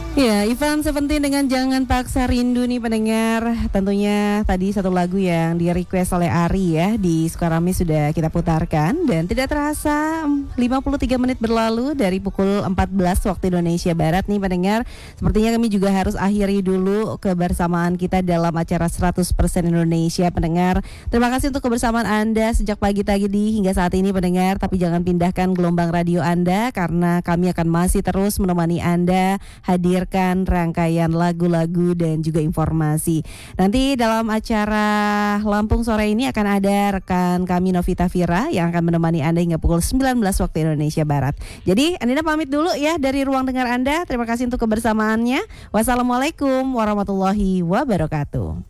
Ya, Ivan Seventeen dengan Jangan Paksa Rindu nih pendengar. Tentunya tadi satu lagu yang di request oleh Ari ya, di Sukarame sudah kita putarkan. Dan tidak terasa 53 menit berlalu dari pukul 14 waktu Indonesia Barat nih pendengar. Sepertinya kami juga harus akhiri dulu kebersamaan kita dalam acara 100% Indonesia pendengar. Terima kasih untuk kebersamaan Anda sejak pagi tadi hingga saat ini pendengar. Tapi jangan pindahkan gelombang radio Anda, karena kami akan masih terus menemani Anda hadir rangkaian lagu-lagu dan juga informasi. Nanti dalam acara Lampung Sore ini akan ada rekan kami Novita Vira yang akan menemani Anda hingga pukul 19 waktu Indonesia Barat. Jadi Andina pamit dulu ya dari ruang dengar Anda. Terima kasih untuk kebersamaannya. Wassalamualaikum warahmatullahi wabarakatuh.